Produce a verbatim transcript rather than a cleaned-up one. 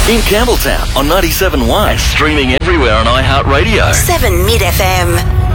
In Campbelltown on ninety-seven point one and streaming everywhere on iHeartRadio. seven Mid F M.